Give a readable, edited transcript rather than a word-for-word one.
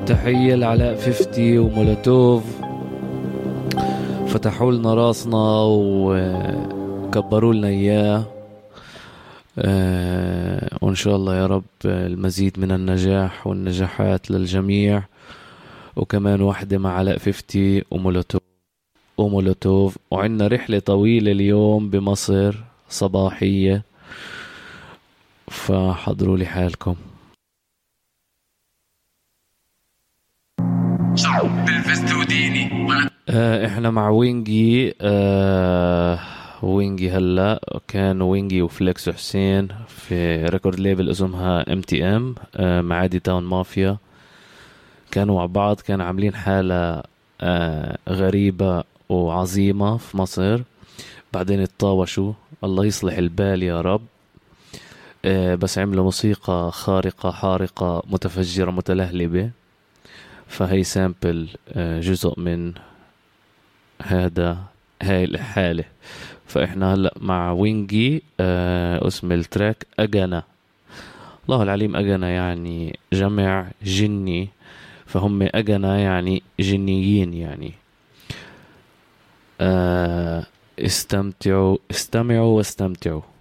تحية لعلاء 50 ومولوتوف، فتحوا لنا راسنا وكبروا لنا إياه. وإن شاء الله يا رب المزيد من النجاح والنجاحات للجميع. وكمان واحدة مع علاء 50 ومولوتوف. وعندنا رحلة طويلة اليوم بمصر صباحية، فحضروا لي حالكم. احنا مع وينجي. وينجي هلا كان وينجي وفليكس حسين في ريكورد ليبل اسمها MTM، معادي تاون مافيا. كانوا مع بعض، كانوا عاملين حالة غريبة وعظيمة في مصر. بعدين اتطاوشوا، الله يصلح البال يا رب. بس عملوا موسيقى خارقة حارقة متفجرة متلهلبة. فهي سامبل جزء من هاي الحالة. فإحنا هلأ مع وينجي. اسم التراك أجنا. الله العليم، أجنا يعني جمع جني، فهم أجنا يعني جنيين يعني. استمعوا واستمتعوا.